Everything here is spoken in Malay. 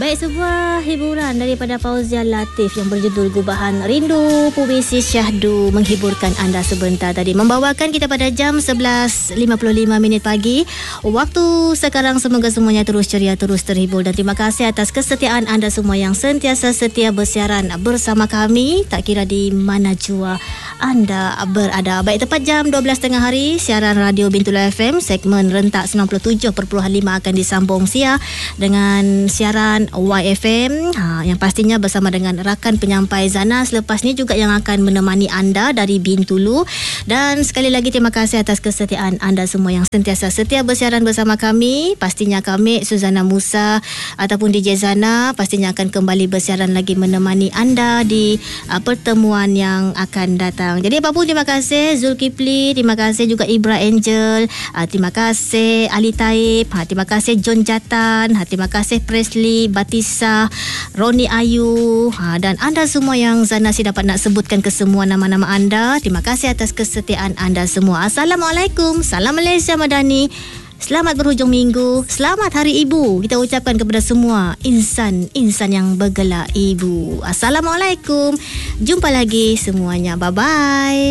Baik, sebuah hiburan daripada Fauzia Latif yang berjudul Gubahan Rindu. Puisi Syahdu menghiburkan anda sebentar tadi, membawakan kita pada jam 11.55 pagi. Waktu sekarang semoga semuanya terus ceria, terus terhibur, dan terima kasih atas kesetiaan anda semua yang sentiasa setia bersiaran bersama kami, tak kira di mana jua anda berada. Baik, tepat jam 12.30 hari, siaran Radio Bintulu FM segmen rentak 97.5 akan disambung siar dengan siaran YFM, yang pastinya bersama dengan rakan penyampai Zana selepas ni juga yang akan menemani anda dari Bintulu. Dan sekali lagi terima kasih atas kesetiaan anda semua yang sentiasa setia bersiaran bersama kami. Pastinya kami, Suzana Musa ataupun DJ Zana, pastinya akan kembali bersiaran lagi menemani anda di pertemuan yang akan datang. Jadi apapun, terima kasih Zulkifli, terima kasih juga Ibra Angel, terima kasih Ali Taib, terima kasih John Jatan, terima kasih Presley Batisa, Roni Ayu, dan anda semua yang Zana si dapat nak sebutkan ke semua nama-nama anda. Terima kasih atas kesetiaan anda semua. Assalamualaikum, salam Malaysia Madani. Selamat berhujung minggu, selamat Hari Ibu kita ucapkan kepada semua insan yang bergelar ibu. Assalamualaikum, jumpa lagi semuanya, bye-bye.